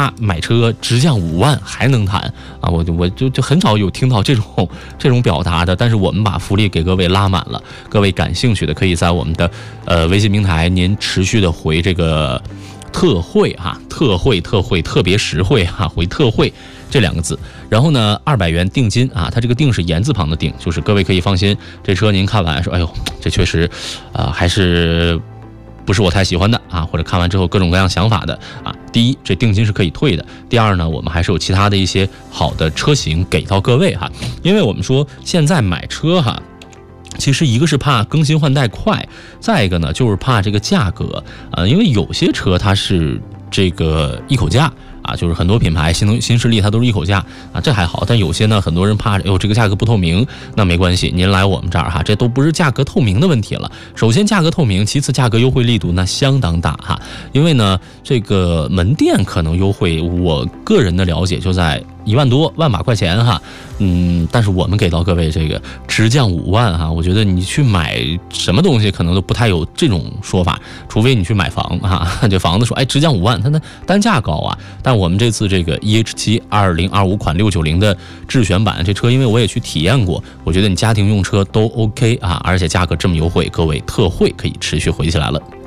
家买车直降5万还能谈啊！我就很少有听到这种表达的，但是我们把福利给各位拉满了，各位感兴趣的可以在我们的微信平台您持续的回这个特惠哈，特惠特别实惠哈，回特惠这2个字，然后呢200元定金啊，它这个定是言字旁的定，就是各位可以放心，这车您看完说，哎呦，这确实还是不是我太喜欢的啊，或者看完之后各种各样想法的啊。第一，这定金是可以退的；第二呢，我们还是有其他的一些好的车型给到各位哈。因为我们说现在买车哈，其实一个是怕更新换代快，再一个呢就是怕这个价格啊，因为有些车它是这个一口价。啊，就是很多品牌新势力它都是一口价啊，这还好，但有些呢，很多人怕这个价格不透明，那没关系，您来我们这儿哈，这都不是价格透明的问题了。首先价格透明，其次价格优惠力度那相当大哈，因为呢，这个门店可能优惠，我个人的了解就在1万多万把块钱哈，但是我们给到各位这个直降5万哈，我觉得你去买什么东西可能都不太有这种说法，除非你去买房哈，这房子说哎直降5万，它那单价高啊。但我们这次这个 EH7 2025款690的智选版这车，因为我也去体验过，我觉得你家庭用车都 OK 啊，而且价格这么优惠，各位特惠可以持续回起来了。